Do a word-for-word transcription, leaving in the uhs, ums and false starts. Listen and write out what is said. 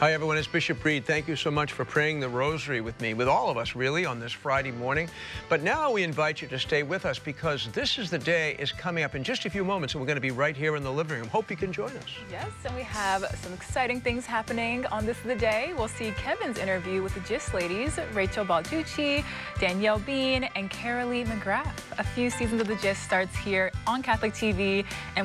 Hi, everyone. It's Bishop Reed. Thank you so much for praying the rosary with me, with all of us, really, on this Friday morning. But now we invite you to stay with us because This Is the Day is coming up in just a few moments, and we're going to be right here in the living room. Hope you can join us. Yes, and we have some exciting things happening on This Is the Day. We'll see Kevin's interview with the Gist ladies, Rachel Balducci, Danielle Bean, and Carolee McGrath. A few seasons of the Gist starts here on Catholic T V, and